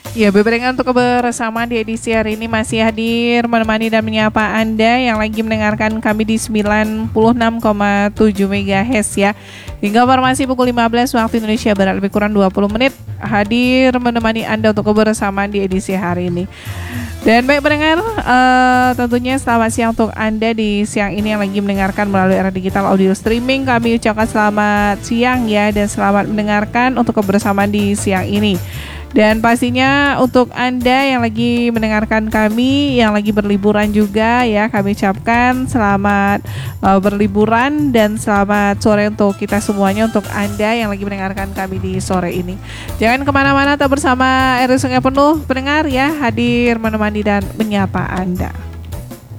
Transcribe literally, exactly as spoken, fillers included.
Ya, bebarengan untuk kebersamaan di edisi hari ini masih hadir menemani dan menyapa Anda yang lagi mendengarkan kami di sembilan puluh enam koma tujuh megahertz ya. Hingga informasi pukul lima belas waktu Indonesia Barat lebih kurang dua puluh menit hadir menemani Anda untuk kebersamaan di edisi hari ini. Dan baik pendengar, uh, tentunya selamat siang untuk Anda di siang ini yang lagi mendengarkan melalui era digital audio streaming. Kami ucapkan selamat siang ya dan selamat mendengarkan untuk kebersamaan di siang ini. Dan pastinya untuk Anda yang lagi mendengarkan kami, yang lagi berliburan juga ya, kami ucapkan selamat uh, berliburan dan selamat sore untuk kita semuanya, untuk Anda yang lagi mendengarkan kami di sore ini. Jangan kemana-mana, tetap bersama R R I Sungai Penuh pendengar ya, hadir menemani dan menyapa Anda.